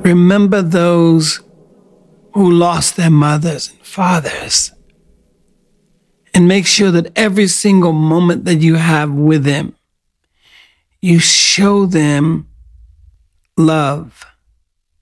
Remember those who lost their mothers and fathers. And make sure that every single moment that you have with them, you show them love.